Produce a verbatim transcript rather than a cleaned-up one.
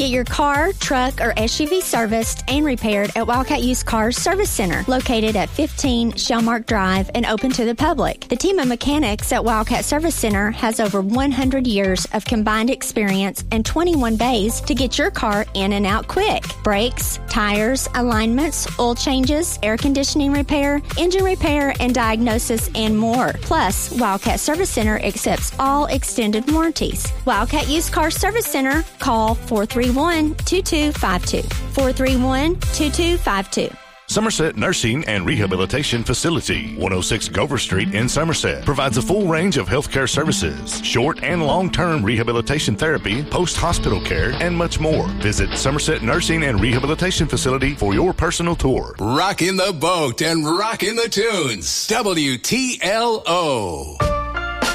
Get your car, truck, or S U V serviced and repaired at Wildcat Used Cars Service Center, located at fifteen Shellmark Drive and open to the public. The team of mechanics at Wildcat Service Center has over one hundred years of combined experience and twenty-one bays to get your car in and out quick. Brakes, tires, alignments, oil changes, air conditioning repair, engine repair, and diagnosis, and more. Plus, Wildcat Service Center accepts all extended warranties. Wildcat Used Car Service Center, call four three one, two two five two. four three one, two two five two. Somerset Nursing and Rehabilitation Facility, one oh six Gover Street in Somerset, provides a full range of healthcare services, short and long-term rehabilitation therapy, post-hospital care, and much more. Visit Somerset Nursing and Rehabilitation Facility for your personal tour. Rockin' the boat and rockin' the tunes. W T L O.